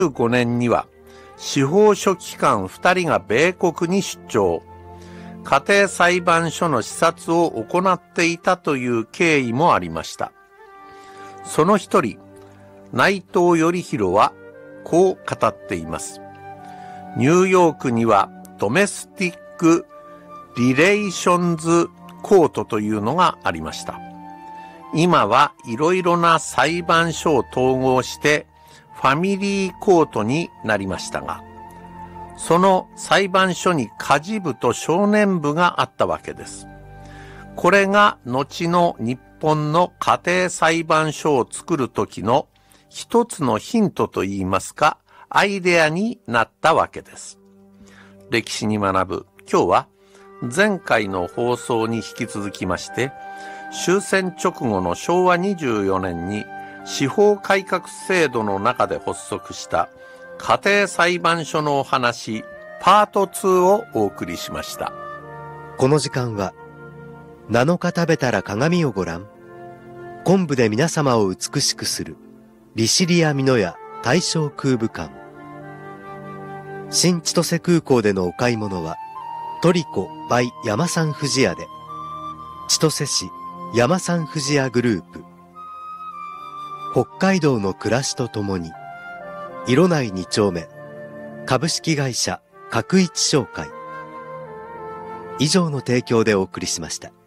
2015年には司法書記官2人が米国に出張、家庭裁判所の視察を行っていたという経緯もありました。その一人、内藤頼弘はこう語っています。ニューヨークにはドメスティック・リレーションズ・コートというのがありました。今はいろいろな裁判所を統合してファミリーコートになりましたが、その裁判所に家事部と少年部があったわけです。これが後の日本の家庭裁判所を作る時の一つのヒントといいますか、アイデアになったわけです。歴史に学ぶ今日は前回の放送に引き続きまして、終戦直後の昭和24年に司法改革制度の中で発足した家庭裁判所のお話パート2をお送りしました。 この時間は7日食べたら鏡をご覧、昆布で皆様を美しくする利尻屋美濃屋大正空武館、新千歳空港でのお買い物はトリコ by 山産富士屋で、千歳市山産富士屋グループ、北海道の暮らしとともに色内2丁目株式会社角一商会以上の提供でお送りしました。